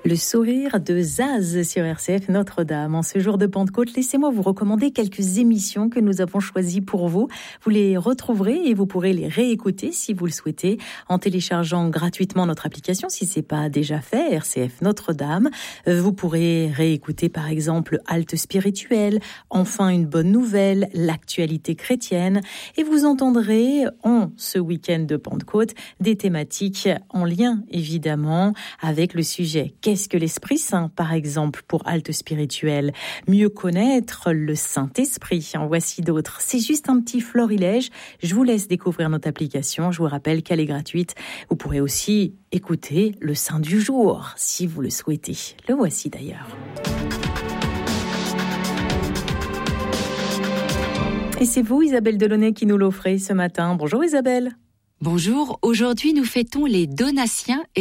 Le sourire de Zaz sur RCF Notre-Dame. En ce jour de Pentecôte, laissez-moi vous recommander quelques émissions que nous avons choisies pour vous. Vous les retrouverez et vous pourrez les réécouter si vous le souhaitez en téléchargeant gratuitement notre application si c'est pas déjà fait, RCF Notre-Dame. Vous pourrez réécouter par exemple Halte spirituelle, Enfin une bonne nouvelle, l'actualité chrétienne et vous entendrez en ce week-end de Pentecôte des thématiques en lien évidemment avec le sujet. Qu'est-ce que l'Esprit Saint, par exemple, pour Halte spirituelle? Mieux connaître le Saint-Esprit. En voici d'autres. C'est juste un petit florilège. Je vous laisse découvrir notre application. Je vous rappelle qu'elle est gratuite. Vous pourrez aussi écouter le Saint du jour, si vous le souhaitez. Le voici d'ailleurs. Et c'est vous, Isabelle Delaunay, qui nous l'offrez ce matin. Bonjour Isabelle. Bonjour, aujourd'hui nous fêtons les Donatiens